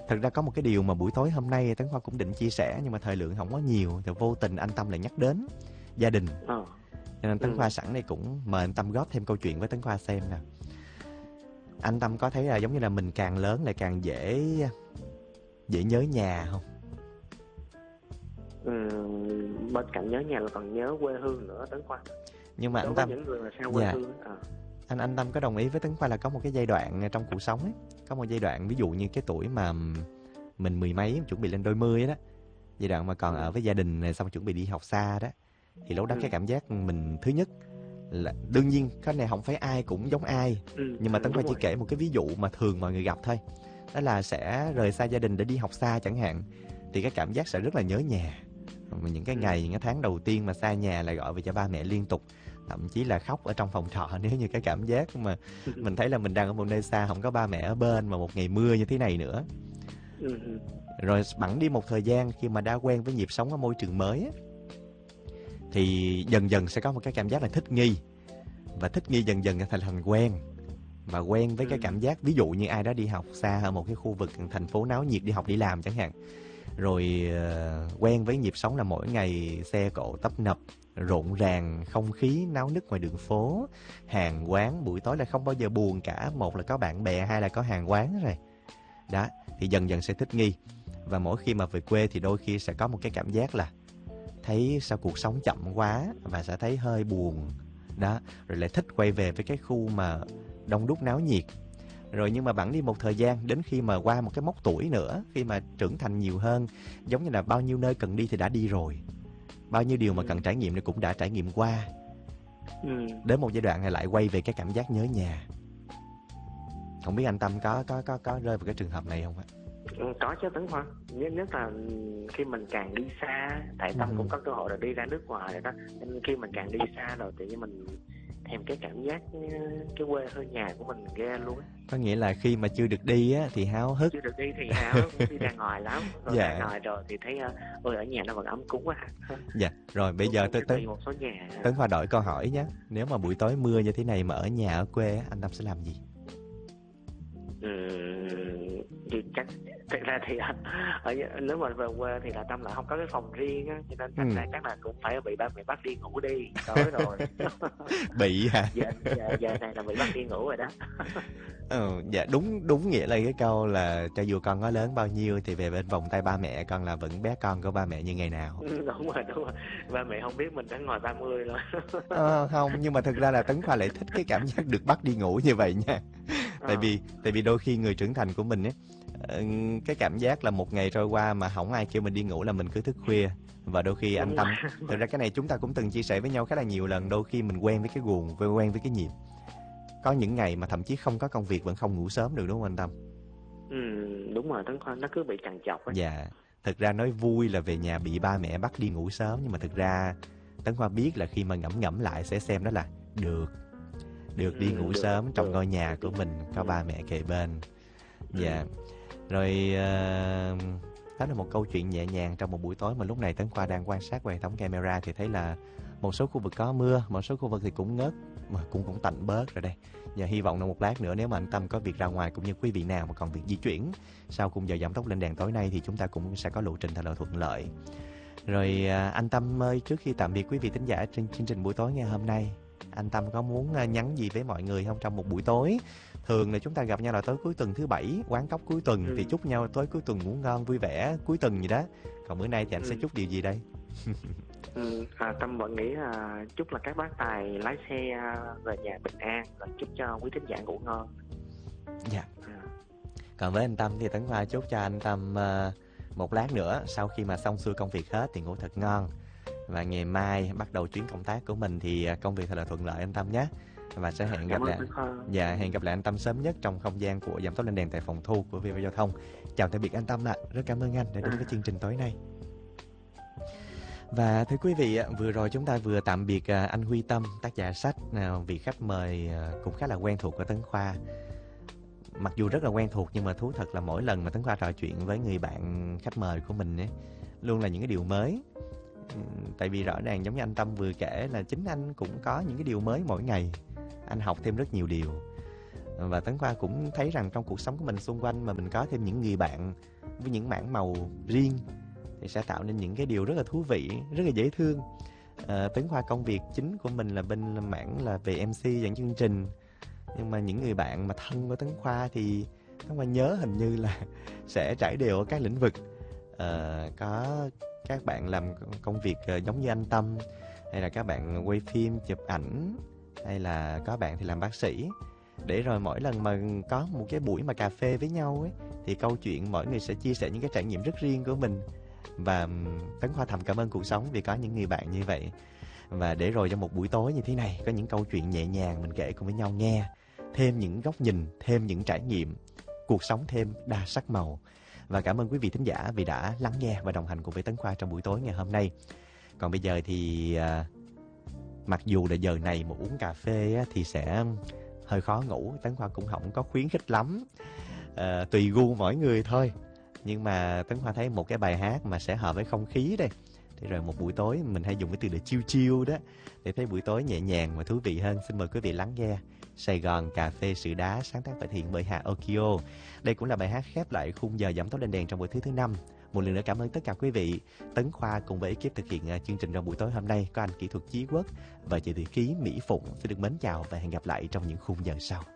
Thật ra có một cái điều mà buổi tối hôm nay Tấn Khoa cũng định chia sẻ, nhưng mà thời lượng không có nhiều, thì vô tình anh Tâm lại nhắc đến gia đình. Cho nên Tấn Khoa sẵn đây cũng mời anh Tâm góp thêm câu chuyện với Tấn Khoa xem nè. Anh Tâm có thấy là giống như là mình càng lớn lại càng dễ nhớ nhà không? Bên cạnh nhớ nhà là còn nhớ quê hương nữa Tấn Khoa. Nhưng mà đối anh với Tâm, những người mà xa quê hương anh Tâm có đồng ý với Tấn Khoa là có một cái giai đoạn trong cuộc sống ấy, có một giai đoạn ví dụ như cái tuổi mà mình mười mấy chuẩn bị lên đôi mươi đó, giai đoạn mà còn ở với gia đình xong chuẩn bị đi học xa đó, thì lúc đó cái cảm giác mình thứ nhất là đương nhiên cái này không phải ai cũng giống ai, nhưng mà Tấn Khoa chỉ kể một cái ví dụ mà thường mọi người gặp thôi, đó là sẽ rời xa gia đình để đi học xa chẳng hạn, thì cái cảm giác sẽ rất là nhớ nhà. Mà những cái ngày, những cái tháng đầu tiên mà xa nhà là gọi về cho ba mẹ liên tục, thậm chí là khóc ở trong phòng trọ nếu như cái cảm giác mà mình thấy là mình đang ở một nơi xa, không có ba mẹ ở bên mà một ngày mưa như thế này nữa. Rồi bẵng đi một thời gian, khi mà đã quen với nhịp sống ở môi trường mới á, thì dần dần sẽ có một cái cảm giác là thích nghi, và thích nghi dần dần thành quen, và quen với cái cảm giác ví dụ như ai đó đi học xa ở một cái khu vực thành phố náo nhiệt, đi học đi làm chẳng hạn, rồi quen với nhịp sống là mỗi ngày xe cộ tấp nập, rộn ràng, không khí náo nức ngoài đường phố, hàng quán, buổi tối là không bao giờ buồn cả, một là có bạn bè, hai là có hàng quán rồi. Đó, thì dần dần sẽ thích nghi. Và mỗi khi mà về quê thì đôi khi sẽ có một cái cảm giác là thấy sao cuộc sống chậm quá, và sẽ thấy hơi buồn. Đó, rồi lại thích quay về với cái khu mà đông đúc náo nhiệt. Rồi nhưng mà bẵng đi một thời gian, đến khi mà qua một cái mốc tuổi nữa, khi mà trưởng thành nhiều hơn, giống như là bao nhiêu nơi cần đi thì đã đi rồi, bao nhiêu điều mà cần trải nghiệm thì cũng đã trải nghiệm qua. Đến một giai đoạn này lại quay về cái cảm giác nhớ nhà. Không biết anh Tâm có rơi vào cái trường hợp này không ạ? Có chứ Tấn Khoa. Nhất là khi mình càng đi xa, tại Tâm cũng có cơ hội là đi ra nước ngoài rồi đó, nên khi mình càng đi xa rồi thì mình thèm cái cảm giác cái quê hương nhà của mình ghê luôn á. Có nghĩa là khi mà chưa được đi á thì háo hức, chưa được đi thì háo hức, đi ra ngoài lắm, rồi ra ngoài rồi thì thấy ôi ở nhà nó vẫn ấm cúng quá. Dạ, rồi bây giờ một số nhà. Tấn Khoa đổi câu hỏi nhé. Nếu mà buổi tối mưa như thế này mà ở nhà ở quê, anh Tâm sẽ làm gì? Thì chắc thực ra thì nếu mà về quê thì là Tâm lại không có cái phòng riêng á, cho nên thành ra chắc là cũng phải bị ba mẹ bắt đi ngủ đi tối rồi. Bị hả? Giờ này là bị bắt đi ngủ rồi đó. Dạ đúng nghĩa là cái câu là cho dù con có lớn bao nhiêu thì về bên vòng tay ba mẹ, con là vẫn bé con của ba mẹ như ngày nào. Đúng rồi. Ba mẹ không biết mình đã ngoài 30 rồi. Không, nhưng mà thực ra là Tấn Khoa lại thích cái cảm giác được bắt đi ngủ như vậy nha. Tại vì đôi khi người trưởng thành của mình ấy, cái cảm giác là một ngày trôi qua mà không ai kêu mình đi ngủ là mình cứ thức khuya. Và đôi khi anh Tâm, thực ra cái này chúng ta cũng từng chia sẻ với nhau khá là nhiều lần, đôi khi mình quen với cái guồng, quen với cái nhịp. Có những ngày mà thậm chí không có công việc vẫn không ngủ sớm được, đúng không anh Tâm? Đúng rồi Tấn Khoa, nó cứ bị trằn trọc ấy. Dạ, thực ra nói vui là về nhà bị ba mẹ bắt đi ngủ sớm, nhưng mà thực ra Tấn Khoa biết là khi mà ngẫm lại sẽ xem đó là được đi ngủ sớm trong ngôi nhà của mình, có ba mẹ kề bên. Dạ. Rồi đó là một câu chuyện nhẹ nhàng trong một buổi tối mà lúc này Tấn Khoa đang quan sát qua hệ thống camera thì thấy là một số khu vực có mưa, một số khu vực thì cũng ngớt, mà cũng tạnh bớt rồi đây. Và hy vọng là một lát nữa nếu mà anh Tâm có việc ra ngoài, cũng như quý vị nào mà còn việc di chuyển sau khung giờ giảm tốc lên đèn tối nay, thì chúng ta cũng sẽ có lộ trình thật là thuận lợi. Rồi anh Tâm ơi, trước khi tạm biệt quý vị thính giả trên chương trình buổi tối ngày hôm nay, anh Tâm có muốn nhắn gì với mọi người không trong một buổi tối? Thường là chúng ta gặp nhau là tối cuối tuần thứ bảy, quán cóc cuối tuần thì chúc nhau tối cuối tuần ngủ ngon vui vẻ cuối tuần gì đó. Còn bữa nay thì anh sẽ chúc điều gì đây? Tâm vẫn nghĩ là chúc là các bác tài lái xe về nhà bình an, và chúc cho quý thính giả ngủ ngon. Dạ. Còn với anh Tâm thì Tấn Khoa chúc cho anh Tâm một lát nữa sau khi mà xong xuôi công việc hết thì ngủ thật ngon, và ngày mai bắt đầu chuyến công tác của mình thì công việc thật là thuận lợi anh Tâm nhé. Và sẽ hẹn gặp lại anh Tâm sớm nhất trong không gian của giảm tốc lên đèn tại phòng thu của VV Giao thông. Chào tạm biệt anh Tâm ạ. Rất cảm ơn anh đã đến với chương trình tối nay. Và thưa quý vị, vừa rồi chúng ta vừa tạm biệt anh Huy Tâm, tác giả sách, vị khách mời cũng khá là quen thuộc của Tấn Khoa. Mặc dù rất là quen thuộc nhưng mà thú thật là mỗi lần mà Tấn Khoa trò chuyện với người bạn khách mời của mình ấy, luôn là những cái điều mới. Tại vì rõ ràng giống như anh Tâm vừa kể là chính anh cũng có những cái điều mới mỗi ngày. Anh học thêm rất nhiều điều. Và Tấn Khoa cũng thấy rằng trong cuộc sống của mình xung quanh mà mình có thêm những người bạn với những mảng màu riêng thì sẽ tạo nên những cái điều rất là thú vị, rất là dễ thương. Tấn Khoa công việc chính của mình là bên mảng là về MC dẫn chương trình, nhưng mà những người bạn mà thân của Tấn Khoa thì Tấn Khoa nhớ hình như là sẽ trải đều ở các lĩnh vực. Có các bạn làm công việc giống như anh Tâm, hay là các bạn quay phim, chụp ảnh, hay là có bạn thì làm bác sĩ. Để rồi mỗi lần mà có một cái buổi mà cà phê với nhau ấy, thì câu chuyện mỗi người sẽ chia sẻ những cái trải nghiệm rất riêng của mình. Và Tấn Khoa thầm cảm ơn cuộc sống vì có những người bạn như vậy. Và để rồi trong một buổi tối như thế này, có những câu chuyện nhẹ nhàng mình kể cùng với nhau nghe, thêm những góc nhìn, thêm những trải nghiệm, cuộc sống thêm đa sắc màu. Và cảm ơn quý vị thính giả vì đã lắng nghe và đồng hành cùng với Tấn Khoa trong buổi tối ngày hôm nay. Còn bây giờ thì mặc dù là giờ này mà uống cà phê thì sẽ hơi khó ngủ, Tấn Khoa cũng không có khuyến khích lắm, tùy gu mỗi người thôi. Nhưng mà Tấn Khoa thấy một cái bài hát mà sẽ hợp với không khí đây, thì rồi một buổi tối mình hay dùng cái từ là chill chill đó, để thấy buổi tối nhẹ nhàng và thú vị hơn. Xin mời quý vị lắng nghe Sài Gòn Cà Phê Sữa Đá, sáng tác và thiện bởi Hà Okio. Đây cũng là bài hát khép lại khung giờ giảm tốc lên đèn trong buổi thứ 5. Một lần nữa cảm ơn tất cả quý vị. Tấn Khoa cùng với ekip thực hiện chương trình trong buổi tối hôm nay có anh kỹ thuật Chí Quốc và chị Thủy Khí Mỹ Phụng. Xin được mến chào và hẹn gặp lại trong những khung giờ sau.